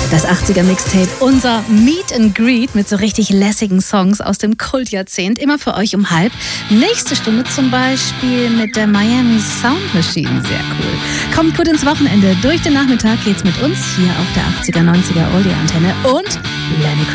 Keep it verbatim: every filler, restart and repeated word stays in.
Das achtziger Mixtape, unser Meet and Greet mit so richtig lässigen Songs aus dem Kultjahrzehnt. Immer für euch um halb. Nächste Stunde zum Beispiel mit der Miami Sound Machine. Sehr cool. Kommt gut ins Wochenende. Durch den Nachmittag geht's mit uns hier auf der achtziger, neunziger Oldie Antenne und Lenny Kravitz.